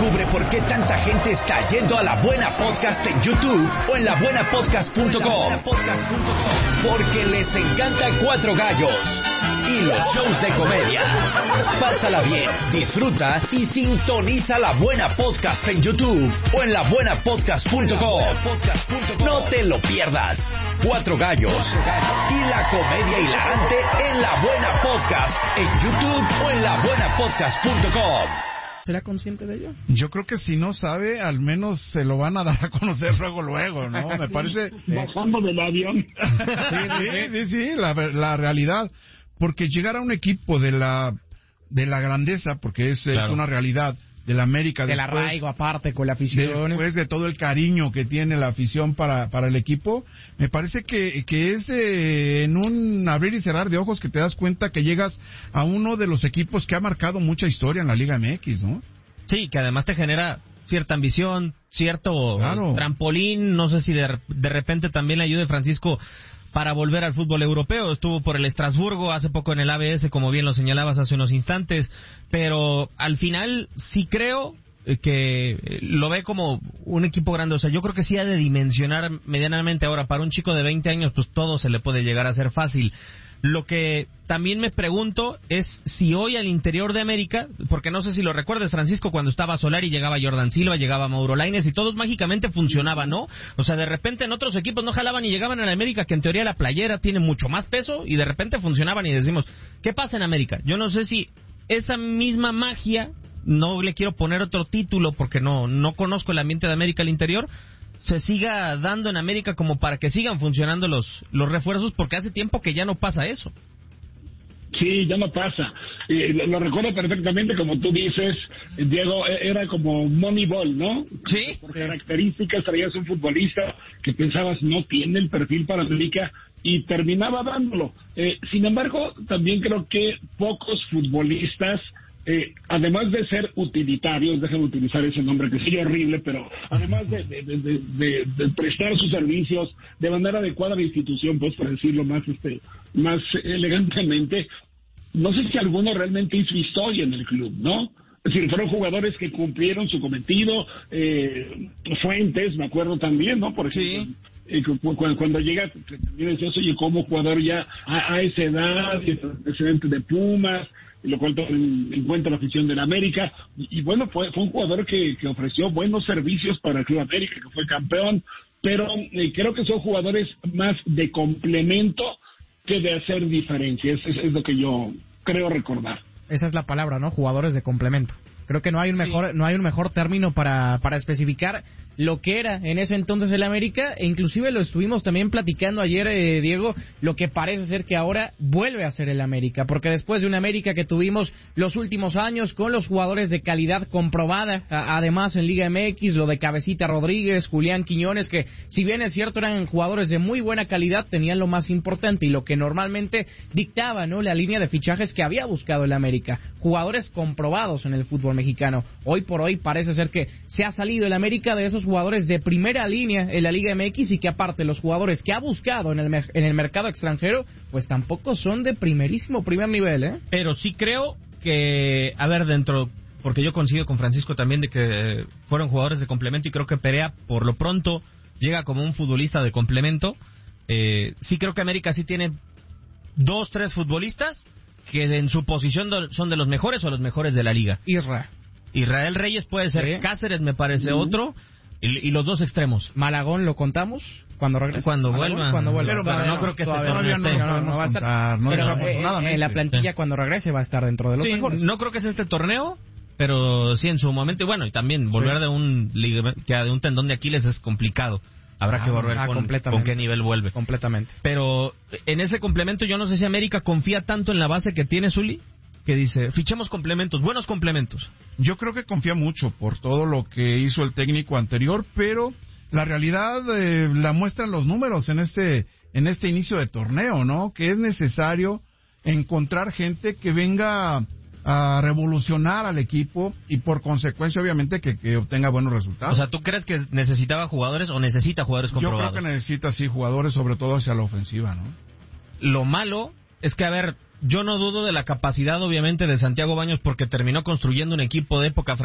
Descubre por qué tanta gente está yendo a La Buena Podcast en YouTube o en labuenapodcast.com. Porque les encanta Cuatro Gallos y los shows de comedia. Pásala bien, disfruta y sintoniza La Buena Podcast en YouTube o en labuenapodcast.com. No te lo pierdas. Cuatro Gallos y la comedia hilarante en La Buena Podcast en YouTube o en labuenapodcast.com. ¿Será consciente de ello? Yo creo que si no sabe, al menos se lo van a dar a conocer luego, ¿no? Me parece... Bajando del avión. Sí, la realidad. Porque llegar a un equipo de la grandeza, porque es una realidad, de la América... Del arraigo aparte con la afición. Después de todo el cariño que tiene la afición para el equipo, me parece que es en un abrir y cerrar de ojos que te das cuenta que llegas a uno de los equipos que ha marcado mucha historia en la Liga MX, ¿no? Sí, que además te genera cierta ambición, cierto trampolín, no sé si de repente también le ayude Francisco para volver al fútbol europeo. Estuvo por el Estrasburgo, hace poco en el ABS, como bien lo señalabas hace unos instantes, pero al final sí creo que lo ve como un equipo grande. O sea, yo creo que sí ha de dimensionar medianamente. Ahora, para un chico de 20 años, pues todo se le puede llegar a hacer fácil. Lo que también me pregunto es si hoy al interior de América, porque no sé si lo recuerdas, Francisco, cuando estaba Solari llegaba Jordan Silva, llegaba Mauro Lainez y todos mágicamente funcionaban, ¿no? O sea, de repente en otros equipos no jalaban y llegaban a la América, que en teoría la playera tiene mucho más peso, y de repente funcionaban y decimos, ¿qué pasa en América? Yo no sé si esa misma magia, no le quiero poner otro título porque no conozco el ambiente de América al interior, se siga dando en América como para que sigan funcionando los refuerzos, porque hace tiempo que ya no pasa eso. Sí, ya no pasa. Lo recuerdo perfectamente, como tú dices, Diego, era como Moneyball, ¿no? Sí. Por características traías un futbolista que pensabas no tiene el perfil para América y terminaba dándolo. Sin embargo, también creo que pocos futbolistas, además de ser utilitarios, déjenme utilizar ese nombre que sigue horrible, pero además de prestar sus servicios de manera adecuada a la institución, pues por decirlo más elegantemente, no sé si alguno realmente hizo historia en el club, ¿no? Es decir, fueron jugadores que cumplieron su cometido. Fuentes, me acuerdo también, ¿no? Por ejemplo, cuando llega, también decía, oye, como jugador ya a esa edad, y presidente de Pumas, lo cual encuentra la afición de la América, y bueno, fue un jugador que ofreció buenos servicios para el Club América, que fue campeón, pero creo que son jugadores más de complemento que de hacer diferencia. Es lo que yo creo recordar. Esa es la palabra, ¿no? Jugadores de complemento. Creo que no hay un mejor término para especificar lo que era en ese entonces el América, e inclusive lo estuvimos también platicando ayer, Diego, lo que parece ser que ahora vuelve a ser el América, porque después de un América que tuvimos los últimos años con los jugadores de calidad comprobada, además en Liga MX, lo de Cabecita Rodríguez, Julián Quiñones, que si bien es cierto eran jugadores de muy buena calidad, tenían lo más importante y lo que normalmente dictaba, ¿no?, la línea de fichajes que había buscado el América, jugadores comprobados en el fútbol mexicano. Hoy por hoy parece ser que se ha salido el América de esos jugadores de primera línea en la Liga MX, y que aparte los jugadores que ha buscado en el mercado extranjero pues tampoco son de primer nivel, ¿eh? Pero sí creo que, a ver, porque yo coincido con Francisco también de que fueron jugadores de complemento, y creo que Perea por lo pronto llega como un futbolista de complemento. Sí creo que América sí tiene 2-3 futbolistas que en su posición son de los mejores o los mejores de la liga. Israel Reyes puede ser, ¿sí? Cáceres me parece otro, y los dos extremos. Malagón lo contamos cuando regrese. Cuando vuelva. Pero no creo que todavía no va a estar. En la plantilla cuando regrese va a estar dentro de los mejores. No creo que sea este torneo, pero sí en su momento. Y bueno, y también volver de un tendón de Aquiles es complicado. Habrá que volver con qué nivel vuelve. Completamente. Pero en ese complemento yo no sé si América confía tanto en la base que tiene Zuli, que dice, fichemos complementos, buenos complementos. Yo creo que confía mucho por todo lo que hizo el técnico anterior, pero la realidad la muestran los números en este inicio de torneo, ¿no? Que es necesario encontrar gente que venga a revolucionar al equipo y por consecuencia obviamente que obtenga buenos resultados. O sea, ¿tú crees que necesitaba jugadores o necesita jugadores comprobados? Yo creo que necesita sí jugadores, sobre todo hacia la ofensiva, ¿no? Lo malo es que, a ver, yo no dudo de la capacidad obviamente de Santiago Baños, porque terminó construyendo un equipo de época